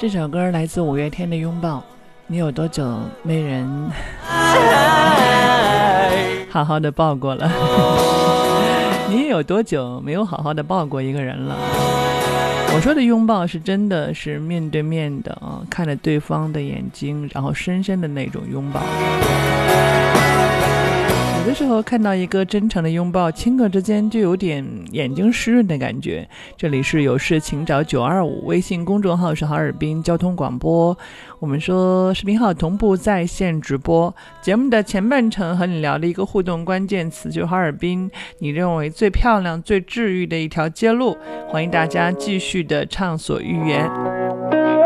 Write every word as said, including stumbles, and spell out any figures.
这首歌来自五月天的《拥抱》。你有多久没人好好的抱过了？你有多久没有好好的抱过一个人了？我说的拥抱是真的是面对面的啊，看着对方的眼睛，然后深深的那种拥抱。有的时候看到一个真诚的拥抱，顷刻之间就有点眼睛湿润的感觉。这里是有事请找九二五，微信公众号是哈尔滨交通广播。我们说视频号同步在线直播。节目的前半程和你聊的一个互动关键词就是哈尔滨你认为最漂亮最治愈的一条街路，欢迎大家继续的畅所欲言。